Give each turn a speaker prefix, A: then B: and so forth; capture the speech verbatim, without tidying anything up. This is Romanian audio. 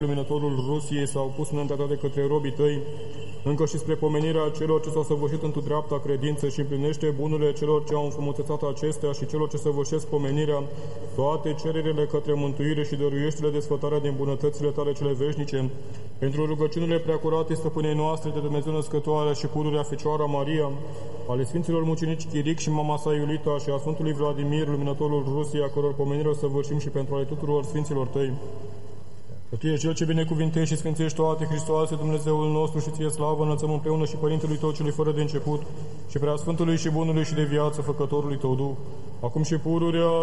A: Luminătorul Rusiei s-au pus înaintea de către robii tăi, încă și spre pomenirea celor ce s-au săvârșit într-o dreapta credință și împlinește bunurile celor ce au înfrumusețat acestea și celor ce săvârșesc pomenirea, toate cererile către mântuire și dăruiește-le desfătarea din bunătățile tale cele veșnice, pentru rugăciunile preacurate stăpânei noastre de Dumnezeu Născătoarea și pururea Fecioara Maria, ale Sfinților Mucenici Chiric și mama sa Iulita și a Sfântului Vladimir, Luminătorul Rusiei, a căror pomenire o săvârșim și pentru ale tuturor Sfinților tăi. Că Tu ești Cel ce binecuvintești și sfințești toate, Hristoase, Dumnezeul nostru, și Ție slavă înălțăm împreună și Părintelui Tău celui fără de început, și Preasfântului și Bunului și de viață Făcătorului Tău Duh, acum și pururea